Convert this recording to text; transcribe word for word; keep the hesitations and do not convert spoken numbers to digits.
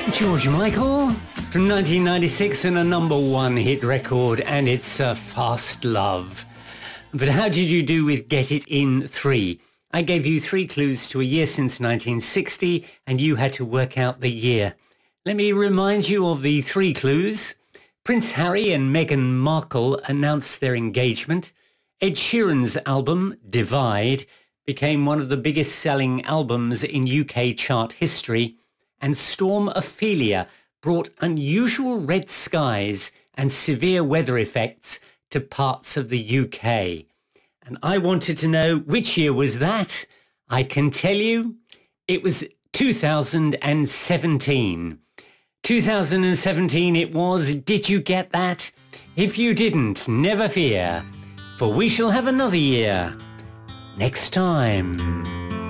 George Michael from nineteen ninety-six and a number one hit record, and it's uh, Fast Love. But how did you do with Get It In three? I gave you three clues to a year since nineteen sixty, and you had to work out the year. Let me remind you of the three clues. Prince Harry and Meghan Markle announced their engagement. Ed Sheeran's album, Divide, became one of the biggest selling albums in U K chart history. And Storm Ophelia brought unusual red skies and severe weather effects to parts of the U K. And I wanted to know which year was that. I can tell you it was two thousand seventeen. two thousand seventeen it was. Did you get that? If you didn't, never fear, for we shall have another year next time.